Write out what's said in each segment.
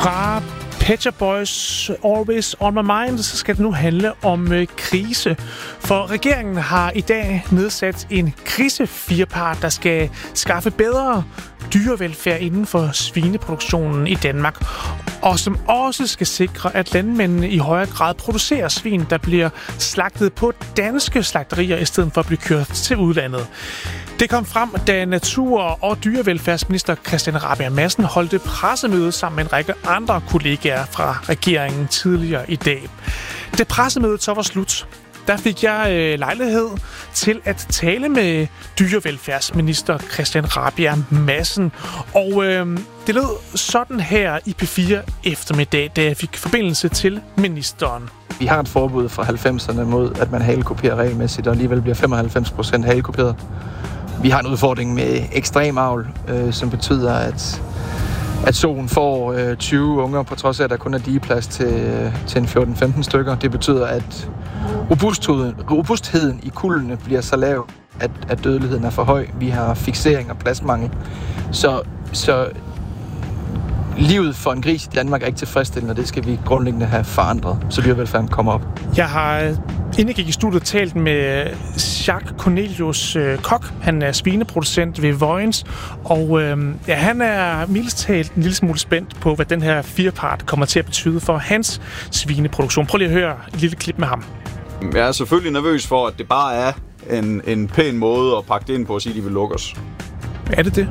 Fra Pet Shop Boys Always On My Mind, så skal det nu handle om krise. For regeringen har i dag nedsat en krisefirepart, der skal skaffe bedre dyrevelfærd inden for svineproduktionen i Danmark. Og som også skal sikre, at landmændene i højere grad producerer svin, der bliver slagtet på danske slagterier, i stedet for at blive kørt til udlandet. Det kom frem, da natur- og dyrevelfærdsminister Christian Rabjerg Madsen holdte pressemøde sammen med en række andre kollegaer fra regeringen tidligere i dag. Da pressemødet så var slut, der fik jeg lejlighed til at tale med dyrevelfærdsminister Christian Rabjerg Madsen. Og det lød sådan her i P4 eftermiddag, da jeg fik forbindelse til ministeren. Vi har et forbud fra 90'erne mod, at man halekuperer regelmæssigt, og alligevel bliver 95% halekuperet. Vi har en udfordring med ekstrem avl, som betyder, at soen får 20 unger, på trods af, at der kun er digeplads til en 14-15 stykker. Det betyder, at robustheden i kuldene bliver så lav, at dødeligheden er for høj. Vi har fiksering og pladsmangel. Så livet for en gris i Danmark er ikke tilfredsstillende, og det skal vi grundlæggende have forandret, så dyrevelfærden kommer op. Jeg har, inden jeg gik i studiet, talt med Jacques Cornelius Koch. Han er svineproducent ved Vojens, og han er mildest talt en lille smule spændt på, hvad den her firepart kommer til at betyde for hans svineproduktion. Prøv lige at høre et lille klip med ham. Jeg er selvfølgelig nervøs for, at det bare er en pæn måde at pakke det ind på at sige, at de vil lukke os. Er det det?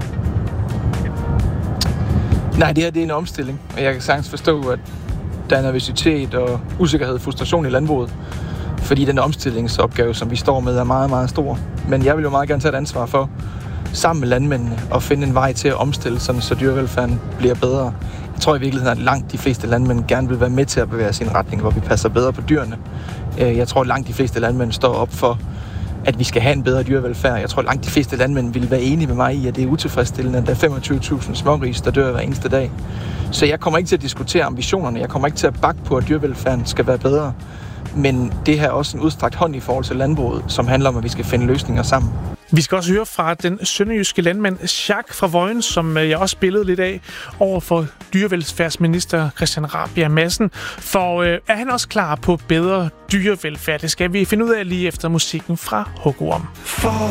Nej, det her det er en omstilling, og jeg kan sagtens forstå, at der er nervøsitet og usikkerhed og frustration i landbruget, fordi den omstillingsopgave, som vi står med, er meget, meget stor. Men jeg vil jo meget gerne tage et ansvar for, sammen med landmændene, at finde en vej til at omstille, sådan, så dyrevelfærden bliver bedre. Jeg tror i virkeligheden, at langt de fleste landmænd gerne vil være med til at bevæge sin retning, hvor vi passer bedre på dyrene. Jeg tror, at langt de fleste landmænd står op for, at vi skal have en bedre dyrevelfærd. Jeg tror, at langt de fleste landmænd vil være enige med mig i, at det er utilfredsstillende, at der er 25.000 smågrise, der dør hver eneste dag. Så jeg kommer ikke til at diskutere ambitionerne. Jeg kommer ikke til at bakke på, at dyrevelfærden skal være bedre. Men det her er også en udstrakt hånd i forhold til landbruget, som handler om, at vi skal finde løsninger sammen. Vi skal også høre fra den sønderjyske landmand Jacques fra Vojens, som jeg også spillede lidt af over for dyrevelfærdsminister Christian Rabjerg Madsen. For er han også klar på bedre dyrevelfærd? Det skal vi finde ud af lige efter musikken fra Hugo Om.